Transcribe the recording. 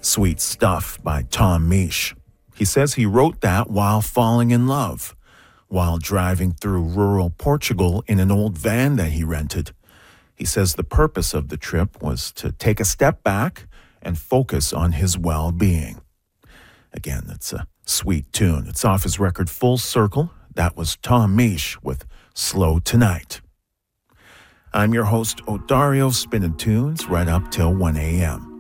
Sweet Stuff by Tom Misch. He says he wrote that while falling in love, while driving through rural Portugal in an old van that he rented. He says the purpose of the trip was to take a step back and focus on his well-being. Again, it's a sweet tune. It's off his record Full Circle. That was Tom Misch with Slow Tonight. I'm your host, Odario, spinning tunes right up till 1 a.m.